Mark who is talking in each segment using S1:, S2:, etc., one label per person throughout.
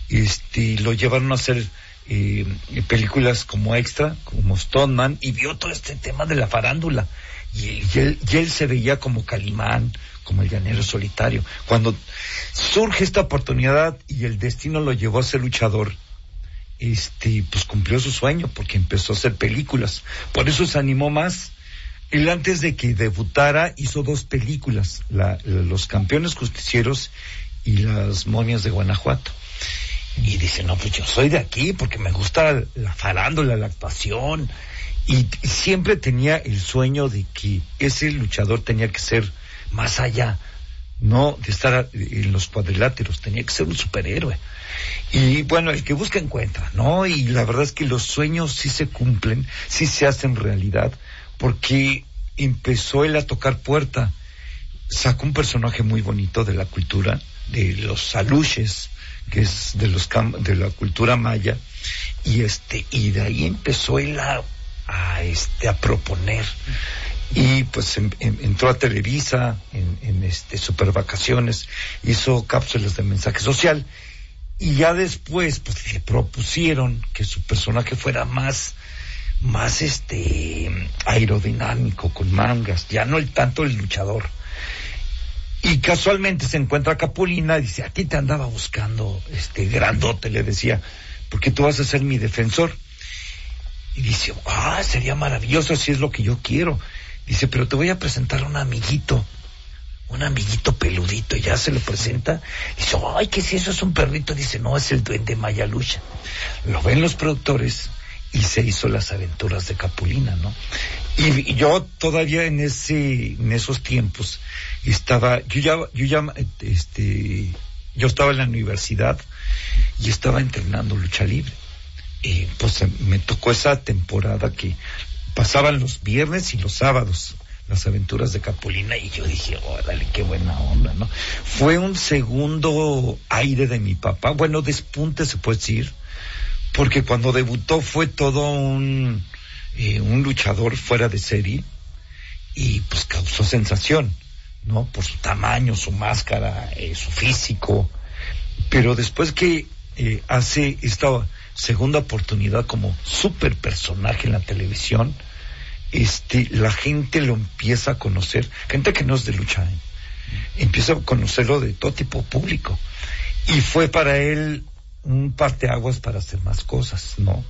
S1: lo llevaron a hacer películas como extra, como Stoneman, y vio todo este tema de la farándula. Y él se veía como Calimán, como el llanero solitario. Cuando surge esta oportunidad y el destino lo llevó a ser luchador, pues cumplió su sueño, porque empezó a hacer películas. Por eso se animó más. Él, antes de que debutara, hizo 2 películas, Los Campeones Justicieros y Las Momias de Guanajuato. Y dice, no, pues yo soy de aquí porque me gusta la farándula, la actuación. Y siempre tenía el sueño de que ese luchador tenía que ser más allá, no de estar en los cuadriláteros, tenía que ser un superhéroe. Y bueno, el que busca encuentra, ¿no? Y la verdad es que los sueños sí se cumplen, sí se hacen realidad, porque empezó él a tocar puerta. Sacó un personaje muy bonito de la cultura, de los aluches, que es de la cultura maya, y de ahí empezó él a proponer. Y pues entró a Televisa en Super Vacaciones, hizo cápsulas de mensaje social, y ya después pues le propusieron que su personaje fuera más aerodinámico, con mangas, ya no tanto el luchador. Y casualmente se encuentra a Capulina y dice, a ti te andaba buscando, grandote, le decía, porque tú vas a ser mi defensor. Y dice, sería maravilloso, así es lo que yo quiero. Dice, pero te voy a presentar a un amiguito peludito. Y ya se lo presenta. Dice, ay, ¿qué si eso es un perrito? Dice, no, es el duende Mayalucha. Lo ven los productores y se hizo Las Aventuras de Capulina, ¿no? Y yo todavía en esos tiempos estaba, yo estaba en la universidad y estaba entrenando lucha libre. Y pues me tocó esa temporada que pasaban los viernes y los sábados Las Aventuras de Capulina, y yo dije, órale, qué buena onda, ¿no? Fue un segundo aire de mi papá, bueno, despunte se puede decir, porque cuando debutó fue todo un luchador fuera de serie, y pues causó sensación, ¿no? Por su tamaño, su máscara, su físico. Pero después que hace esta segunda oportunidad como super personaje en la televisión, la gente lo empieza a conocer, gente que no es de lucha, empieza a conocerlo de todo tipo público, y fue para él un parteaguas para hacer más cosas, ¿no?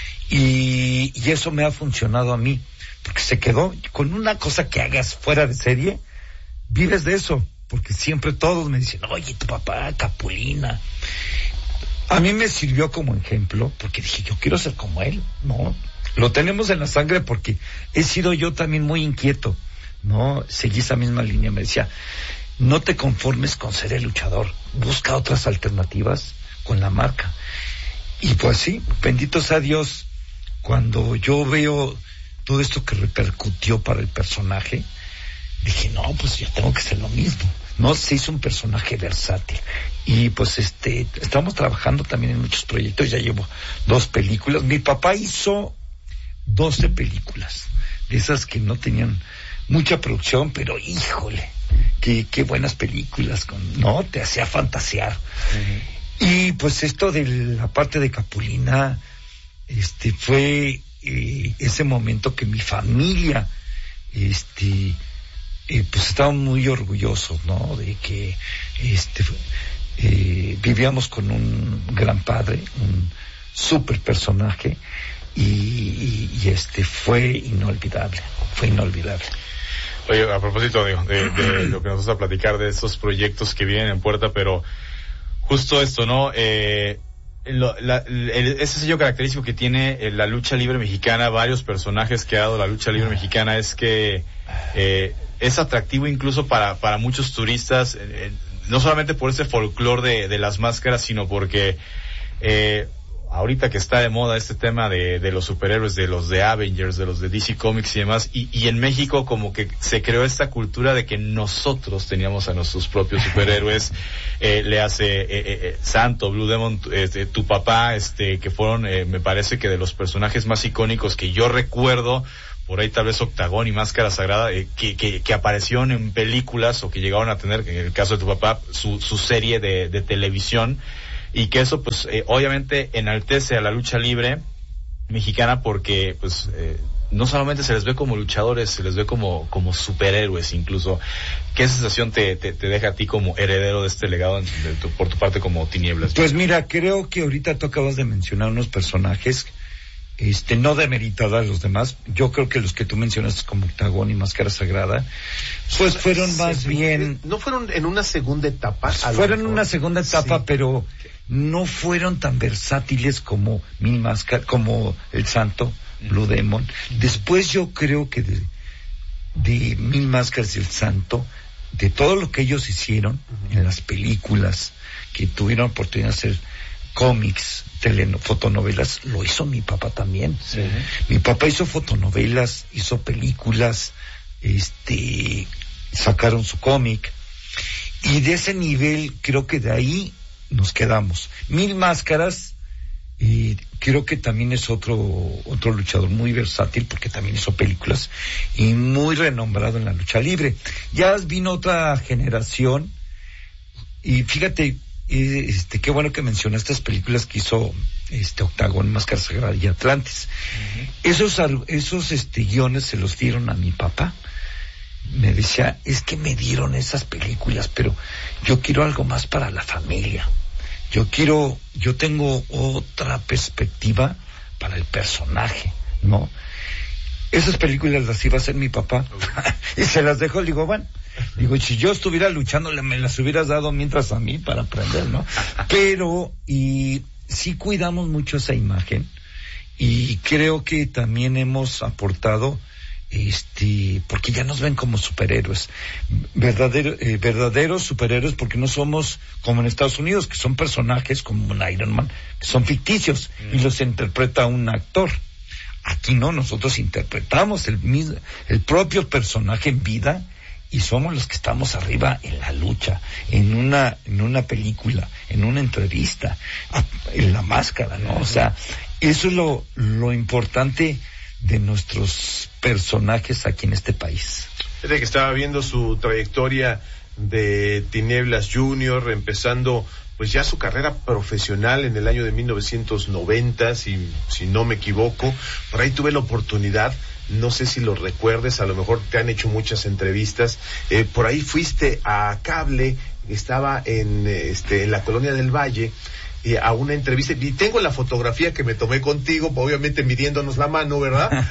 S1: Y eso me ha funcionado a mí, porque se quedó con una cosa que hagas fuera de serie, vives de eso, porque siempre todos me dicen, oye, tu papá, Capulina. A mí me sirvió como ejemplo, porque dije, yo quiero ser como él, ¿no? Lo tenemos en la sangre, porque he sido yo también muy inquieto, ¿no? Seguí esa misma línea, me decía, no te conformes con ser el luchador, busca otras alternativas con la marca. Y pues sí, bendito sea Dios, cuando yo veo todo esto que repercutió para el personaje, dije, no, pues yo tengo que ser lo mismo, ¿no? Se hizo un personaje versátil. Y pues estamos trabajando también en muchos proyectos, ya llevo 2 películas. Mi papá hizo 12 películas, de esas que no tenían mucha producción, pero híjole, qué buenas películas, ¿no? Te hacía fantasear. Uh-huh. Y pues esto de la parte de Capulina, fue ese momento que mi familia, pues estaban muy orgullosos, ¿no? De que vivíamos con un gran padre, un super personaje, y fue inolvidable.
S2: Oye, a propósito de lo que nos vas a platicar de estos proyectos que vienen en puerta, pero justo esto, ¿no? Ese sello característico que tiene la lucha libre mexicana, varios personajes que ha dado la lucha libre mexicana, es que es atractivo incluso para muchos turistas, no solamente por ese folclore de las máscaras, sino porque ahorita que está de moda este tema de los superhéroes, de los de Avengers, de los de DC Comics y demás, y en México como que se creó esta cultura de que nosotros teníamos a nuestros propios superhéroes, le hace Santo, Blue Demon, tu papá, que fueron, me parece que de los personajes más icónicos que yo recuerdo, por ahí tal vez Octagón y Máscara Sagrada, que aparecieron en películas o que llegaron a tener, en el caso de tu papá, su serie de televisión. y que eso pues obviamente enaltece a la lucha libre mexicana porque pues no solamente se les ve como luchadores, se les ve como superhéroes incluso. ¿Qué sensación te deja a ti como heredero de este legado por tu parte como Tinieblas?
S1: Pues mira, creo que ahorita tú acabas de mencionar unos personajes, no demeritado a los demás. Yo creo que los que tú mencionaste como Octagón y Máscara Sagrada, pues fueron más bien...
S3: ¿No fueron en una segunda etapa?
S1: Fueron en una segunda etapa, sí, pero no fueron tan versátiles como Mil Máscaras, como El Santo, Blue Demon. Después yo creo que de Mil Máscaras y El Santo, de todo lo que ellos hicieron en las películas, que tuvieron oportunidad de hacer cómics, fotonovelas, lo hizo mi papá también. Sí. Mi papá hizo fotonovelas, hizo películas, sacaron su cómic, y de ese nivel creo que de ahí nos quedamos. Mil Máscaras, y creo que también es otro luchador muy versátil, porque también hizo películas y muy renombrado en la lucha libre. Ya vino otra generación, y fíjate, qué bueno que mencionaste estas películas que hizo Octagón, Máscara Sagrada y Atlantis. Esos guiones se los dieron a mi papá. Me decía, es que me dieron esas películas, pero yo quiero algo más para la familia. Yo tengo otra perspectiva para el personaje, ¿no? Esas películas las iba a hacer mi papá y se las dejó. Le digo, bueno, si yo estuviera luchando, me las hubieras dado mientras a mí para aprender, ¿no? Pero, y sí cuidamos mucho esa imagen, y creo que también hemos aportado, porque ya nos ven como superhéroes, verdaderos superhéroes, porque no somos como en Estados Unidos, que son personajes como un Iron Man, que son ficticios, y los interpreta un actor. Aquí no, nosotros interpretamos el propio personaje en vida, y somos los que estamos arriba en la lucha, en una película, en una entrevista, en la máscara, ¿no? O sea, eso es lo importante de nuestros personajes aquí en este país.
S3: Desde que estaba viendo su trayectoria de Tinieblas Junior, empezando pues ya su carrera profesional en el año de 1990, si no me equivoco. Por ahí tuve la oportunidad, no sé si lo recuerdes, a lo mejor te han hecho muchas entrevistas, por ahí fuiste a Cable, estaba en la Colonia del Valle, a una entrevista, y tengo la fotografía que me tomé contigo, obviamente midiéndonos la mano, ¿verdad?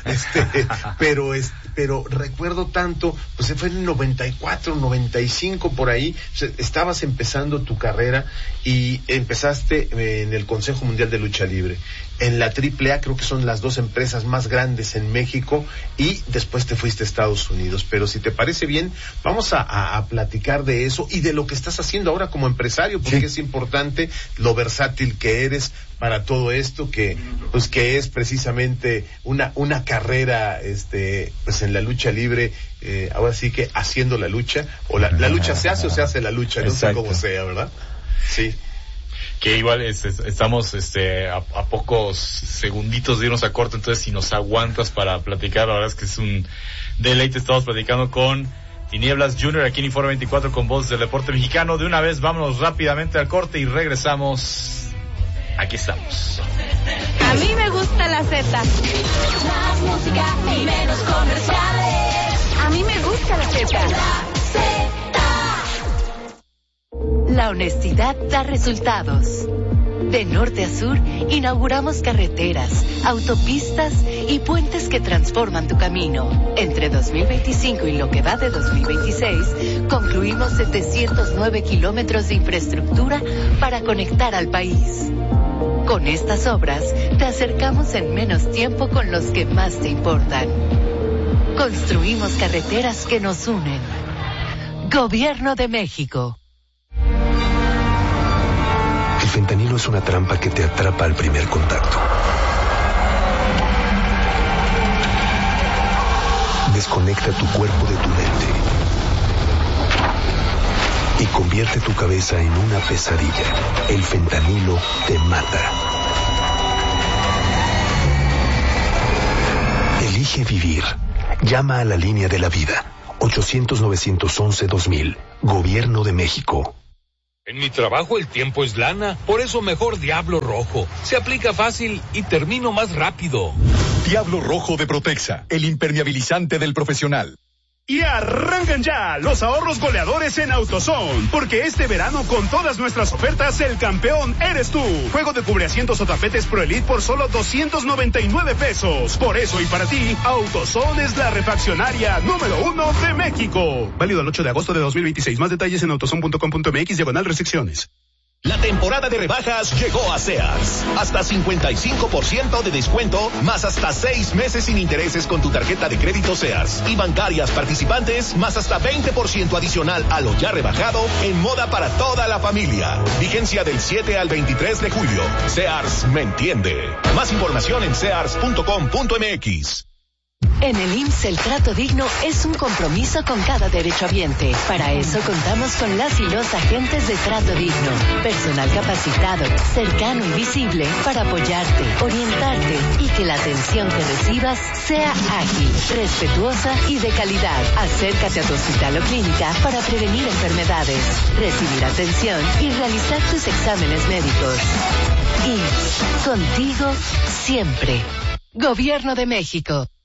S3: Pero recuerdo tanto, pues fue en el 94, 95 por ahí, estabas empezando tu carrera y empezaste en el Consejo Mundial de Lucha Libre. En la AAA creo que son las dos empresas más grandes en México, y después te fuiste a Estados Unidos. Pero si te parece bien, vamos a platicar de eso y de lo que estás haciendo ahora como empresario, porque sí, es importante lo versátil que eres para todo esto, que es precisamente una carrera pues en la lucha libre, ahora sí que haciendo la lucha, o la lucha se hace o se hace la lucha, no sé cómo sea, ¿verdad? Sí.
S2: Que igual estamos a pocos segunditos de irnos a corte, entonces si nos aguantas para platicar, la verdad es que es un deleite. Estamos platicando con Tinieblas Junior aquí en Informe 24 con Voz del Deporte Mexicano. De una vez vámonos rápidamente al corte y regresamos. Aquí estamos.
S4: A mí me gusta la Z. Más música y menos comerciales. A mí me gusta la Z. La Z.
S5: La honestidad da resultados. De norte a sur, inauguramos carreteras, autopistas y puentes que transforman tu camino. Entre 2025 y lo que va de 2026, concluimos 709 kilómetros de infraestructura para conectar al país. Con estas obras, te acercamos en menos tiempo con los que más te importan. Construimos carreteras que nos unen. Gobierno de México.
S6: El fentanilo es una trampa que te atrapa al primer contacto. Desconecta tu cuerpo de tu mente y convierte tu cabeza en una pesadilla. El fentanilo te mata. Elige vivir. Llama a la línea de la vida. 800-911-2000. Gobierno de México.
S7: En mi trabajo el tiempo es lana, por eso mejor Diablo Rojo. Se aplica fácil y termino más rápido.
S8: Diablo Rojo de Protexa, el impermeabilizante del profesional.
S9: Y arrancan ya los ahorros goleadores en AutoZone, porque este verano con todas nuestras ofertas el campeón eres tú. Juego de cubreasientos o tapetes Pro Elite por solo 299 pesos. Por eso y para ti, AutoZone es la refaccionaria número 1 de México. Válido el 8 de agosto de 2026. Más detalles en autozone.com.mx/restricciones.
S10: La temporada de rebajas llegó a Sears. Hasta 55% de descuento, más hasta 6 meses sin intereses con tu tarjeta de crédito Sears. Y bancarias participantes, más hasta 20% adicional a lo ya rebajado en moda para toda la familia. Vigencia del 7 al 23 de julio. Sears me entiende. Más información en sears.com.mx.
S5: En el IMSS el trato digno es un compromiso con cada derechohabiente. Para eso contamos con las y los agentes de trato digno. Personal capacitado, cercano y visible para apoyarte, orientarte y que la atención que recibas sea ágil, respetuosa y de calidad. Acércate a tu hospital o clínica para prevenir enfermedades, recibir atención y realizar tus exámenes médicos. IMSS, contigo siempre. Gobierno de México.